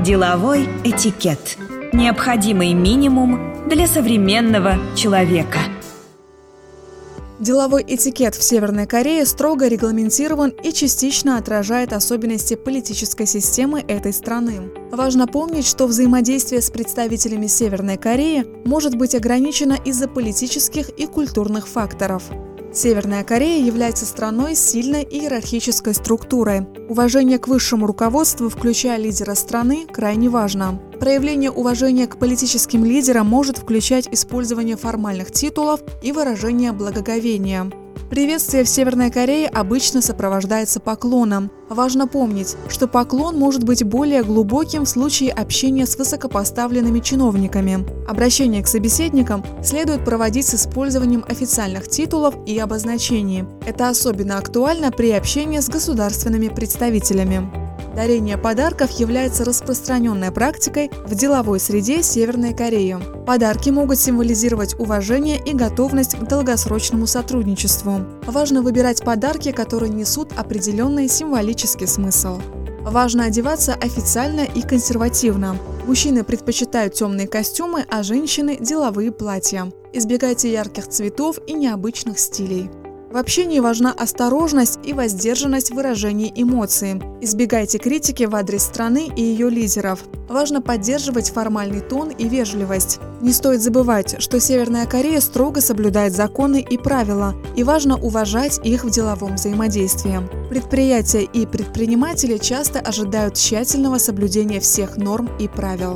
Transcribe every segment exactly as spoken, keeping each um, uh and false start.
Деловой этикет. Необходимый минимум для современного человека. Деловой этикет в Северной Корее строго регламентирован и частично отражает особенности политической системы этой страны. Важно помнить, что взаимодействие с представителями Северной Кореи может быть ограничено из-за политических и культурных факторов. Северная Корея является страной с сильной иерархической структурой. Уважение к высшему руководству, включая лидера страны, крайне важно. Проявление уважения к политическим лидерам может включать использование формальных титулов и выражение благоговения. Приветствие в Северной Корее обычно сопровождается поклоном. Важно помнить, что поклон может быть более глубоким в случае общения с высокопоставленными чиновниками. Обращение к собеседникам следует проводить с использованием официальных титулов и обозначений. Это особенно актуально при общении с государственными представителями. Дарение подарков является распространенной практикой в деловой среде Северной Кореи. Подарки могут символизировать уважение и готовность к долгосрочному сотрудничеству. Важно выбирать подарки, которые несут определенный символический смысл. Важно одеваться официально и консервативно. Мужчины предпочитают темные костюмы, а женщины – деловые платья. Избегайте ярких цветов и необычных стилей. В общении важна осторожность и воздержанность в выражении эмоций. Избегайте критики в адрес страны и ее лидеров. Важно поддерживать формальный тон и вежливость. Не стоит забывать, что Северная Корея строго соблюдает законы и правила, и важно уважать их в деловом взаимодействии. Предприятия и предприниматели часто ожидают тщательного соблюдения всех норм и правил.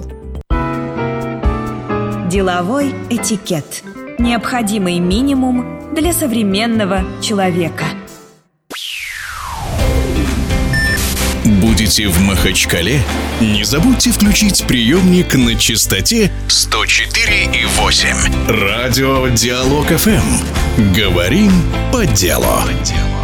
Деловой этикет. Необходимый минимум для современного человека. Будете в Махачкале? Не забудьте включить приемник на частоте сто четыре и восемь. Радио Диалог эф эм. Говорим по делу.